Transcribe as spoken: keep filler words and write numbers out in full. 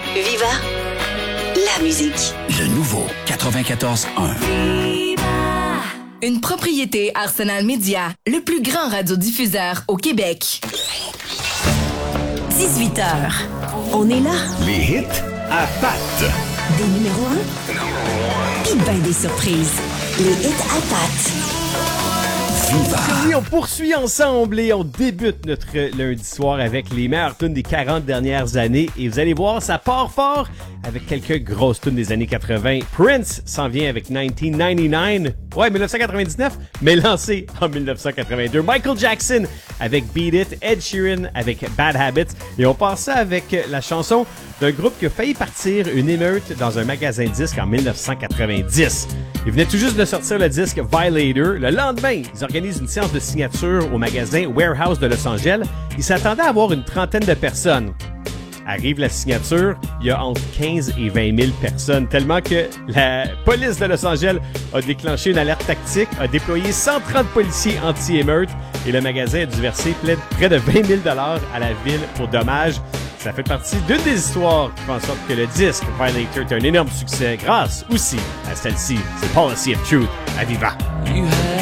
Viva, la musique. Le nouveau quatre-vingt-quatorze un. Une propriété Arsenal Média, le plus grand radiodiffuseur au Québec. dix-huit heures. On est là. Les hits à patte. Des numéros un. Puis ben des surprises. Les hits à patte. Oui, on poursuit ensemble et on débute notre lundi soir avec les meilleures tunes des quarante dernières années. Et vous allez voir, ça part fort avec quelques grosses tunes des années quatre-vingts. Prince s'en vient avec dix-neuf quatre-vingt-dix-neuf. Ouais, dix-neuf quatre-vingt-dix-neuf, mais lancé en dix-neuf quatre-vingt-deux. Michael Jackson avec Beat It. Ed Sheeran avec Bad Habits. Et on passe ça avec la chanson d'un groupe qui a failli partir une émeute dans un magasin de disques en dix-neuf quatre-vingt-dix. Ils venaient tout juste de sortir le disque Violator. Le lendemain, ils organisent une séance de signature au magasin Warehouse de Los Angeles. Ils s'attendaient à avoir une trentaine de personnes. Arrive la signature, il y a entre quinze et vingt mille personnes, tellement que la police de Los Angeles a déclenché une alerte tactique, a déployé cent trente policiers anti-émeute et le magasin a dû verser près de vingt mille dollars à la ville pour dommages. Ça fait partie d'une des histoires qui font en sorte que le disque Violator est un énorme succès grâce aussi à celle-ci. C'est Policy of Truth à Viva.